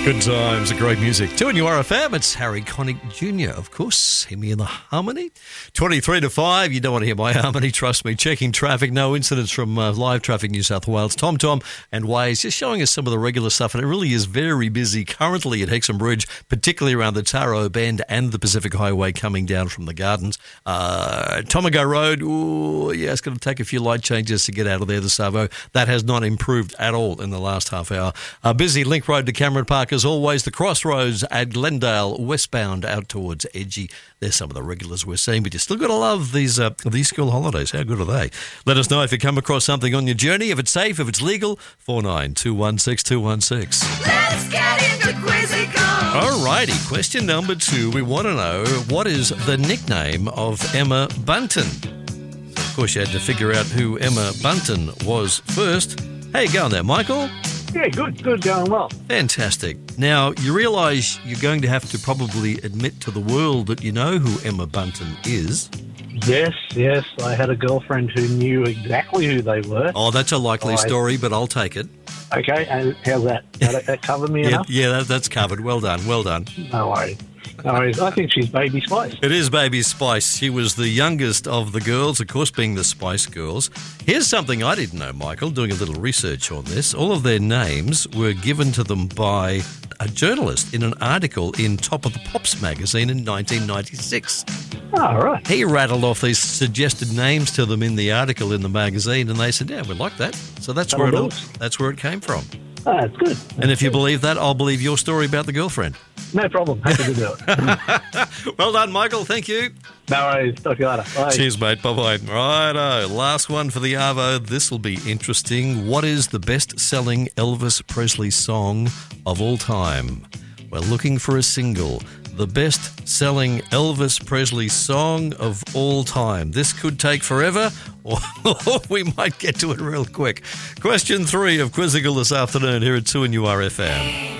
Good times, great music. 2 and you are FM. It's Harry Connick Jr., of course. Hear me in the harmony. 23 to 5. You don't want to hear my harmony, trust me. Checking traffic. No incidents from live traffic New South Wales. TomTom and Waze just showing us some of the regular stuff. And it really is very busy currently at Hexham Bridge, particularly around the Taro Bend and the Pacific Highway coming down from the Gardens. Tomago Road, it's going to take a few light changes to get out of there, the Savo. That has not improved at all in the last half hour. Busy Link Road to Cameron Park as always. The crossroads at Glendale, westbound out towards Edgy. There's some of the regulars we're seeing, but you still got to love these school holidays. How good are they? Let us know if you come across something on your journey, if it's safe, if it's legal. 49216216. Let's get into Quizzical. Alrighty, question number 2. We want to know, what is the nickname of Emma Bunton? So of course, you had to figure out who Emma Bunton was first. How you going there, Michael? Yeah, good, going well. Fantastic. Now, you realise you're going to have to probably admit to the world that you know who Emma Bunton is. Yes, I had a girlfriend who knew exactly who they were. Oh, that's a likely story, but I'll take it. Okay, and how's that? That cover me enough? Yeah, that's covered. Well done. No worries. I think she's Baby Spice. It is Baby Spice. She was the youngest of the girls, of course, being the Spice Girls. Here's something I didn't know, Michael, doing a little research on this. All of their names were given to them by a journalist in an article in Top of the Pops magazine in 1996. Oh, right. He rattled off these suggested names to them in the article in the magazine, and they said, yeah, we like that. So that's where it came from. Oh, that's good. And if you believe that, I'll believe your story about the girlfriend. No problem. Happy to do it. Well done, Michael. Thank you. No worries. Talk to you later. Bye. Cheers, mate. Bye-bye. Righto. Last one for the Arvo. This will be interesting. What is the best-selling Elvis Presley song of all time? We're looking for a single. The best-selling Elvis Presley song of all time. This could take forever, or we might get to it real quick. Question 3 of Quizzical this afternoon here at 2 and URFM.